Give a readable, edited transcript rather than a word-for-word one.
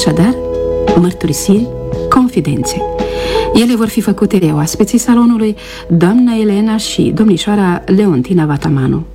Așadar, mărturisiri, confidențe. Ele vor fi făcute de oaspeții salonului, doamna Elena și domnișoara Leontina Vatamanu.